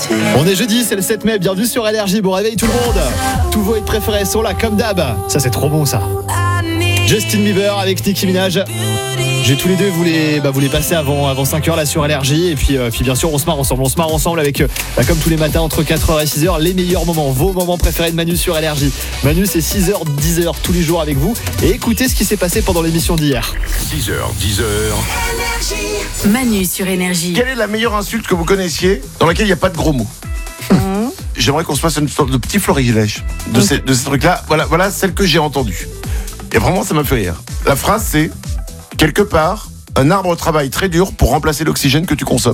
On est jeudi, c'est le 7 mai, bienvenue sur LRJ, bon réveil tout le monde. Tous vos hits préférés sont là comme d'hab. Ça c'est trop bon ça. Justin Bieber avec Nicki Minaj. J'ai tous les deux, vous les passez avant 5h là sur LRJ. Et puis bien sûr on se marre ensemble avec comme tous les matins entre 4h et 6h, les meilleurs moments, vos moments préférés de Manu sur LRJ. Manu, c'est 6h, 10h tous les jours avec vous. Et écoutez ce qui s'est passé pendant l'émission d'hier. 6h, 10h. Manu sur Énergie. Quelle est la meilleure insulte que vous connaissiez dans laquelle il n'y a pas de gros mots? J'aimerais qu'on se fasse une sorte de petit florilège de ces trucs-là. Voilà celle que j'ai entendue. Et vraiment, ça m'a fait rire. La phrase, c'est « Quelque part, un arbre travaille très dur pour remplacer l'oxygène que tu consommes. »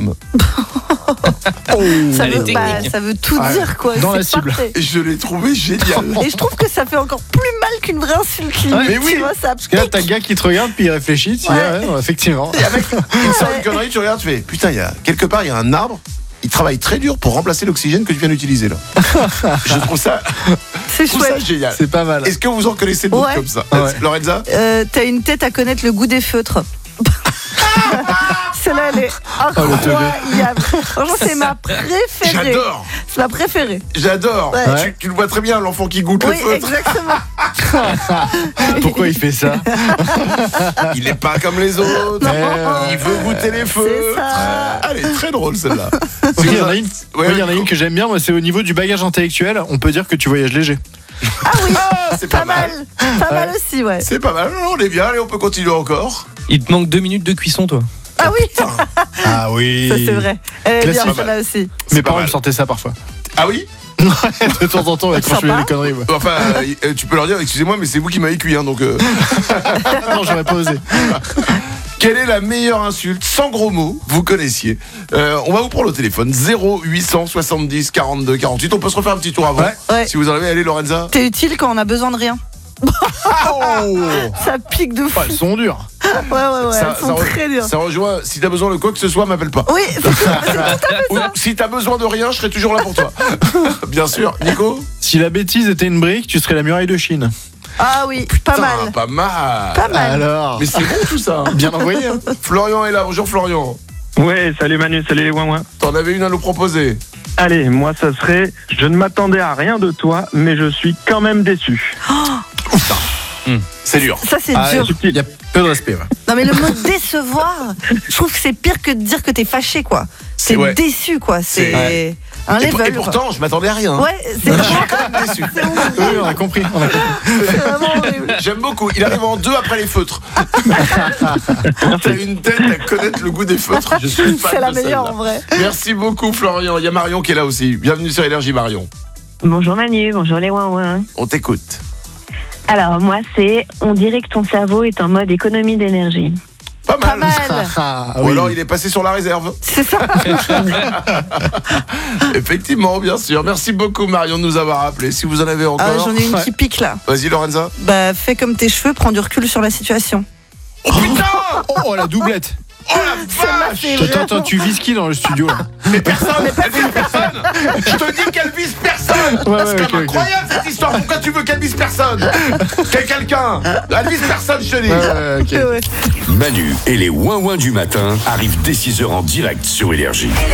Ça veut tout dire, quoi. Dans c'est la cible. parfait. Et je l'ai trouvé génial. Et je trouve que ça fait encore plus mal qu'une vraie insulte. Mais oui. Tu vois, ça Parce que là, t'as le gars qui te regarde puis il réfléchit. Tu dis, ouais, effectivement. Et avec une sorte de connerie, tu regardes, tu fais « Putain, quelque part, il y a un arbre. Il travaille très dur pour remplacer l'oxygène que tu viens d'utiliser là. » Je trouve ça chouette. génial. C'est pas mal. Est-ce que vous en connaissez d'autres Ouais. comme ça? Ouais. Lorenza? T'as une tête à connaître le goût des feutres. Celle-là, elle est incroyable. Franchement, c'est ma préférée. J'adore. C'est ma préférée. J'adore. Ouais. Tu le vois très bien, l'enfant qui goûte Oui, le feutre. exactement. Pourquoi il fait ça? Il n'est pas comme les autres. Il veut goûter les feutres. C'est ça. Elle est très drôle celle-là. Il y en a une, il y en a une que j'aime bien, moi, c'est au niveau du bagage intellectuel. On peut dire que tu voyages léger. Ah oui, c'est pas mal. Pas mal aussi, ouais. C'est pas mal. On est bien. Allez, on peut continuer encore. Il te manque 2 minutes de cuisson, toi. Ah oui, Ah oui. ça c'est vrai. Elle est bien Classique. celle-là aussi. Mes C'est pas parents mal. me sortaient ça parfois. Ah oui. De temps en temps, quand je faisais Sympa. des conneries. Ouais. Enfin, tu peux leur dire, excusez-moi, mais c'est vous qui m'avez cuit, hein, donc. Non, j'aurais pas osé. Quelle est la meilleure insulte sans gros mots vous connaissiez? On va vous prendre au téléphone 0870 42 48. On peut se refaire un petit tour avant. Ouais. Si vous en avez, allez Lorenza. T'es utile quand on a besoin de rien. Oh. Ça pique de fou. Elles sont dures. Ouais, elles sont très dures. Ça rejoint. Si t'as besoin de quoi que ce soit, m'appelle pas. Oui, c'est tout à fait Ou ça. si t'as besoin de rien, je serai toujours là pour toi. Bien sûr, Nico. Si la bêtise était une brique, tu serais la muraille de Chine. Ah oui, pas Putain, mal. Pas mal. Pas mal. Alors, Mais c'est bon tout ça. bien envoyé. Hein. Florian est là. Bonjour Florian. Ouais, salut Manu, salut les ouin-ouin. T'en avais une à nous proposer. Allez, moi ça serait, je ne m'attendais à rien de toi, mais je suis quand même déçu. C'est dur. Ça, c'est Ah, dur. il y a peu de respect. Ouais. Non, mais le mot décevoir, je trouve que c'est pire que de dire que t'es fâché, quoi. C'est Ouais. déçu, quoi. C'est Ouais. un Et level. pourtant, je m'attendais à rien. quoi. Ouais, c'est Déçu. Oui, on a compris. c'est vraiment horrible. J'aime beaucoup. Il arrive en 2 après les feutres. T'as une tête à connaître le goût des feutres. Je suis fan C'est la de meilleure, celle-là. en vrai. Merci beaucoup Florian. Il y a Marion qui est là aussi. Bienvenue sur Énergie Marion. Bonjour Manu, bonjour les ouin-ouin. On t'écoute. Alors moi c'est, on dirait que ton cerveau est en mode économie d'énergie. Pas Pas mal. mal. Ah, Ou oui. alors il est passé sur la réserve. C'est ça. Effectivement, bien sûr. Merci beaucoup Marion de nous avoir appelé. Si vous en avez encore. Ah, j'en ai une qui pique, là. Vas-y Lorenza. Bah, fais comme tes cheveux, prends du recul sur la situation. Oh putain. Oh, la doublette. Oh la vache. Attends, tu vises qui dans le studio là? Mais personne. Elle vise personne. Je te dis qu'elle vise personne. C'est ok, quand même ok. incroyable cette histoire. Pourquoi tu veux qu'elle vise personne? Quelqu'un. Elle vise personne, je te dis. Ok. Ouais. Manu et les ouin-ouin du matin arrivent dès 6h en direct sur Énergie.